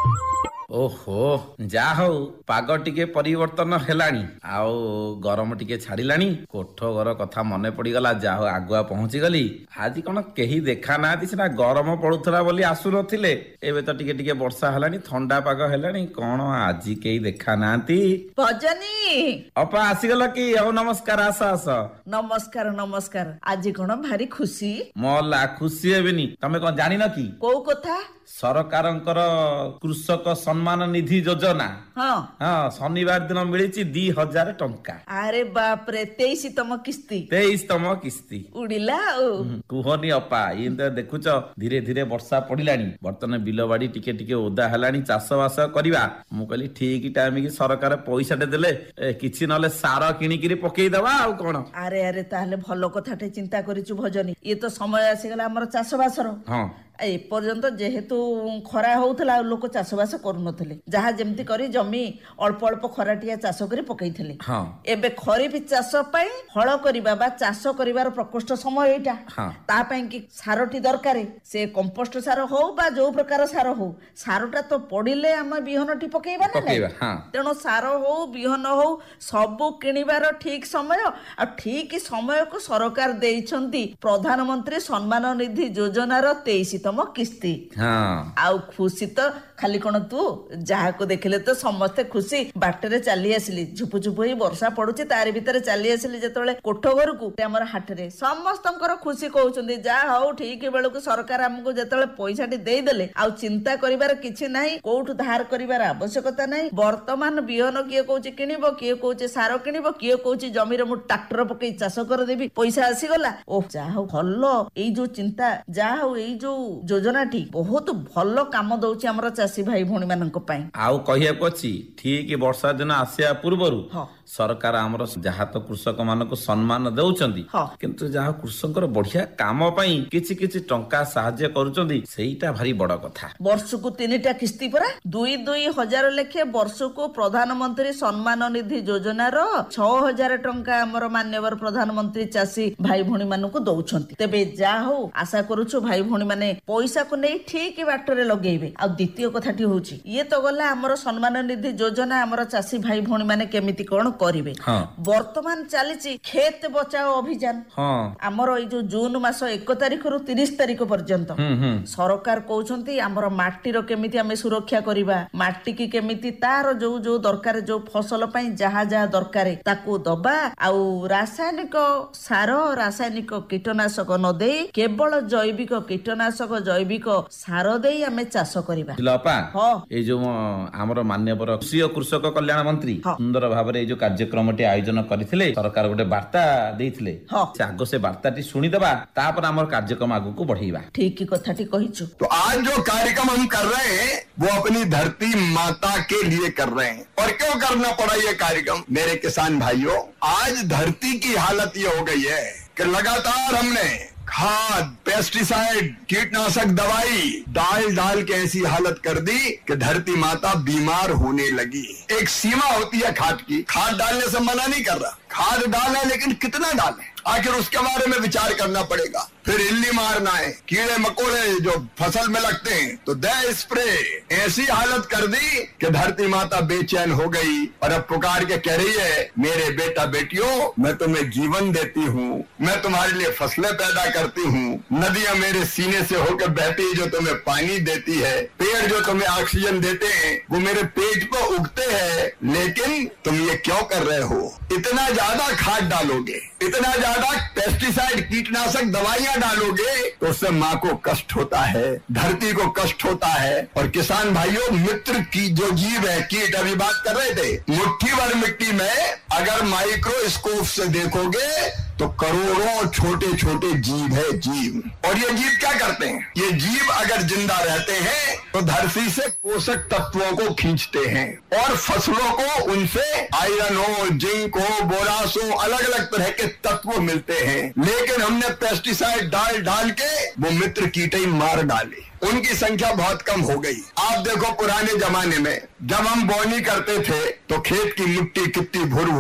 ଓହୋ ଯା ହଉ ପାଗ ଟିକେ ପରିବର୍ତ୍ତନ ହେଲାଣି ଆଉ ଗରମ ଟିକେ ଛାଡିଲାଣି। କୋଠ ଘର କଥା ମନେ ପଡିଗଲା, ଯା ହଉ ଆଗୁଆ ପହଞ୍ଚିଗଲି। ଆଜି କଣ କେହି ଦେଖା ନାହାନ୍ତି, ସିନା ଗରମ ପଡୁଥିଲା ବୋଲି ଆସୁନଥିଲେ, ଏବେ ତ ଟିକେ ଟିକେ ବର୍ଷା ହେଲାଣି, ଥଣ୍ଡା ପାଗ ହେଲାଣି, କଣ ଆଜି କେହି ଦେଖା ନାହାନ୍ତି। ଭଜନୀ ଅପା ଆସିଗଲ କି? ହଉ ନମସ୍କାର, ଆସ ଆସ। ନମସ୍କାର ନମସ୍କାର। ଆଜି କଣ ଭାରି ଖୁସି? ମଲା ଖୁସି ହେବିନି, ତମେ କଣ ଜାଣିନ କି? କୋଉ କଥା? ସରକାରଙ୍କର କୃଷକ ସମ୍ମାନ ନିଧି ଯୋଜନା। ହଁ ଶନିବାର ଦିନ ମିଳିଛି 2,000 ଟଙ୍କା। ଆରେ ବାପରେ, 23ତମ କିସ୍ତି 23ତମ କିସ୍ତି ଉଡିଲା ଆଉ। କୁହନି ଅପା, ଏମିତି ଦେଖୁଛ ଧୀରେ ଧୀରେ ବର୍ଷା ପଡିଲାଣି, ବର୍ତ୍ତମାନ ବିଲ ବାଡି ଟିକେ ଟିକେ ଓଦା ହେଲାଣି, ଚାଷ ବାସ କରିବା। ମୁଁ କହିଲି ଠିକ ଟାଇମ କି ସରକାର ପଇସାଟେ ଦେଲେ କିଛି ନହେଲେ ସାର କିଣିକିରି ପକେଇଦବା ଆଉ କଣ। ଆରେ ଆରେ, ତାହେଲେ ଭଲ କଥାଟେ ଚିନ୍ତା କରିଛୁ ଭଜନୀ। ଇଏ ତ ସମୟ ଆସିଗଲା ଆମର ଚାଷ ବାସର। ହଁ ଏପର୍ଯ୍ୟନ୍ତ ଯେହେତୁ ଖରା ହଉଥିଲା, ଆଉ ଲୋକ ଚାଷ ବାସ କରୁନଥିଲେ, ଯାହା ଯେମିତି କରି ଜମି ଅଳ୍ପ ଅଳ୍ପ ଖରାଟିଆ ଚାଷ କରି ପକେଇଥିଲେ। ହଁ ଏବେ ଖରିଫ ଚାଷ ପାଇଁ ହଳ କରିବା ବା ଚାଷ କରିବାର ପ୍ରକୃଷ୍ଟ ସମୟ ଏଇଟା। ହଁ। ତା ପାଇଁ କି ସାରଟି ଦରକାର। ସେ କମ୍ପୋଷ୍ଟ ସାର ହଉ ବା ଯୋଉ ପ୍ରକାର ସାର ହଉ, ସାରଟା ତ ପଡିଲେ ଆମେ ବିହନଟି ପକେଇବା ନା ନାଇଁ। ତେଣୁ ସାର ହଉ ବିହନ ହଉ ସବୁ କିଣିବାର ଠିକ ସମୟ, ଆଉ ଠିକ ସମୟକୁ ସରକାର ଦେଇଛନ୍ତି ପ୍ରଧାନମନ୍ତ୍ରୀ ସମ୍ମାନ ନିଧି ଯୋଜନାର 23ତମ କିସ୍ତି। ଆଉ ଖୁସି ତ ଖାଲି କଣ ତୁ, ଯାହାକୁ ଦେଖିଲେ ତ ସମସ୍ତେ ଖୁସି। ବାଟରେ ଚାଲି ଆସିଲି, ଝୁପୁ ଝୁପୁ ହେଇ ବର୍ଷା ପଡୁଛି, ତାରି ଭିତରେ ଚାଲି ଆସିଲି ଯେତେବେଳେ କୋଠ ଘରକୁ, ଆମର ହାଟରେ ସମସ୍ତଙ୍କର ଖୁସି କହୁଛନ୍ତି, ଯାହା ହଉ ଠିକ ବେଳକୁ ସରକାର ଆମକୁ ଯେତେବେଳେ ପଇସାଟି ଦେଇଦେଲେ, ଆଉ ଚିନ୍ତା କରିବାର କିଛି ନାହିଁ, କୋଉଠୁ ଧାର କରିବାର ଆବଶ୍ୟକତା ନାହିଁ। ବର୍ତ୍ତମାନ ବିହନ କିଏ କହୁଛି କିଣିବ, କିଏ କହୁଛି ସାର କିଣିବ, କିଏ କହୁଛି ଜମିରେ ମୁଁ ଟ୍ରାକ୍ଟର ପକେଇ ଚାଷ କରିଦେବି, ପଇସା ଆସିଗଲା। ଓହ, ଯାହା ହଉ ଭଲ ଏଇ ଯୋଉ ଚିନ୍ତା, ଯାହା ହଉ ଏଇ ଯୋଉ ଯୋଜନାଟି ବହୁତ ଭଲ କାମ ଦଉଛି ଆମର ଚାଷୀ ଭାଇ ଭଉଣୀ ମାନଙ୍କ ପାଇଁ। ଆଉ କହିବାକୁ ଅଛି, ଠିକ ବର୍ଷା ଦିନ ଆସିବା ପୂର୍ବରୁ ସରକାର ଆମର ଯାହା ତ କୃଷକ ମାନଙ୍କୁ ସମ୍ମାନ ଦଉଛନ୍ତି, କିନ୍ତୁ ଯାହା କୃଷକଙ୍କର ବଢିଆ କାମ ପାଇଁ କିଛି କିଛି ଟଙ୍କା ସାହାଯ୍ୟ କରୁଛନ୍ତି, ସେଇଟା ଭାରି ବଡ କଥା। ବର୍ଷକୁ 3ଟା କିସ୍ତି ପରା, 2,000 ଲେଖେ ବର୍ଷକୁ ପ୍ରଧାନମନ୍ତ୍ରୀ ସମ୍ମାନ ନିଧି ଯୋଜନାର 6,000 ଟଙ୍କା ଆମର ମାନ୍ୟବର ପ୍ରଧାନମନ୍ତ୍ରୀ ଚାଷୀ ଭାଇ ଭଉଣୀ ମାନଙ୍କୁ ଦଉଛନ୍ତି। ତେବେ ଯାହା ହଉ ଆଶା କରୁଛୁ ଭାଇ ଭଉଣୀ ମାନେ ପଇସାକୁ ନେଇ ଠିକ ବାଟରେ ଲଗେଇବେ। ଆଉ ଦ୍ୱିତୀୟ କଥାଟି ହଉଛି, ଇଏ ତ ଗଲା ଆମର ସମ୍ମାନ ନିଧି ଯୋଜନା, ଆମର ଚାଷୀ ଭାଇ ଭଉଣୀ ମାନେ କେମିତି କଣ କରିବେ। ବର୍ତ୍ତମାନ ଚାଲିଛି ଖେତ ବଚାଓ ଅଭିଯାନ। ଆମର ଏଇ ଯୋଉ ଜୁନ ମାସ 1 ତାରିଖରୁ 30 ତାରିଖ ପର୍ଯ୍ୟନ୍ତ ସରକାର କହୁଛନ୍ତି ଆମର ମାଟିର କେମିତି ଆମେ ସୁରକ୍ଷା କରିବା, ମାଟିକି କେମିତି ତାର ଯୋଉ ଯୋଉ ଦରକାର, ଯୋଉ ଫସଲ ପାଇଁ ଯାହା ଯାହା ଦରକାର ତାକୁ ଦବା, ଆଉ ରାସାୟନିକ ସାର ରାସାୟନିକ କୀଟନାଶକ ନ ଦେଇ କେବଳ ଜୈବିକ କୀଟନାଶକ ଜୈବିକ ସାର ଦେଇ ଆମେ ଚାଷ କରିବା। ଏଇ ଯୋଉ ଆମର ମାନ୍ୟବର କୃଷି ଓ କୃଷକ କଲ୍ୟାଣ ମନ୍ତ୍ରୀ ସୁନ୍ଦର ଭାବରେ ଏଇ ଯୋଉ କାର୍ଯ୍ୟକ୍ରମଟି ଆୟୋଜନ କରିଥିଲେ, ସରକାର ଗୋଟେ ବାର୍ତ୍ତା ଦେଇଥିଲେ, ଆଗ ସେ ବାର୍ତ୍ତାଟି ଶୁଣିଦବା, ତାପରେ ଆମର କାର୍ଯ୍ୟକ୍ରମ ଆଗକୁ ବଢେଇବା। ଠିକ କଥାଟି କହିଛୁ। तो आज जो कार्यक्रम हम कर रहे हैं वो अपनी धरती माता के लिए कर रहे हैं। और क्यों करना पड़ा ये कार्यक्रम मेरे किसान भाइयों? आज धरती की हालत ये हो गई है कि लगातार हमने खाद पेस्टिसाइड कीटनाशक दवाई डाल डाल के ऐसी हालत कर दी कि धरती माता बीमार होने लगी। एक सीमा होती है खाद की, खाद डालने से मना नहीं कर रहा, खाद डालना, लेकिन कितना डालें आखिर उसके बारे में विचार करना पड़ेगा। फिर इल्ली मारना है, कीड़े मकोड़े जो फसल में लगते हैं तो दे स्प्रे। ऐसी हालत कर दी कि धरती माता बेचैन हो गई और अब पुकार के कह रही है, मेरे बेटा बेटियों मैं तुम्हें जीवन देती हूँ, मैं तुम्हारे लिए फसलें पैदा करती हूँ, नदियां मेरे सीने से होकर बहती जो तुम्हें पानी देती है, पेड़ जो तुम्हें ऑक्सीजन देते हैं वो मेरे पेट पर उगते हैं, लेकिन तुम ये क्यों कर रहे हो? इतना ज्यादा खाद डालोगे, इतना ज्यादा पेस्टिसाइड कीटनाशक दवाइयां डालोगे तो उससे माँ को कष्ट होता है, धरती को कष्ट होता है। और किसान भाइयों, मित्र की जो जीव है, कीट अभी बात कर रहे थे, मुट्ठी भर मिट्टी में अगर माइक्रोस्कोप से देखोगे तो करोड़ों छोटे छोटे जीव है, जीव। और ये जीव क्या करते हैं? ये जीव अगर जिंदा रहते हैं तो धरती से पोषक तत्वों को खींचते हैं और फसलों को उनसे आयरन हो, जिंक हो, बोरास हो, अलग अलग तरह के तत्व मिलते हैं। लेकिन हमने पेस्टिसाइड डाल डाल के वो मित्र कीटे ही मार डाले, उनकी संख्या बहुत कम हो गई। आप देखो पुराने जमाने में जब हम बोनी करते थे तो खेत की मिट्टी कितनी भुर